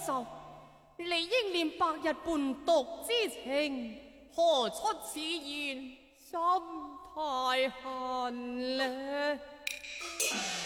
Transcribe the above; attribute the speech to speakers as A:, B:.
A: 受，理应念白日伴讀之情，何出此言？心太寒呢？